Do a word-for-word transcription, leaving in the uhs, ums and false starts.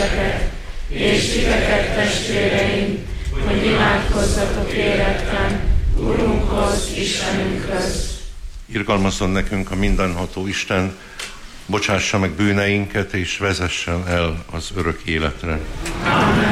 titeket, és titeket testvéreim, hogy imádkozzatok éretlen Urunkhoz, Istenünkhöz. Irgalmazzon nekünk a mindenható Isten, bocsássa meg bűneinket, és vezessen el az örök életre. Amen.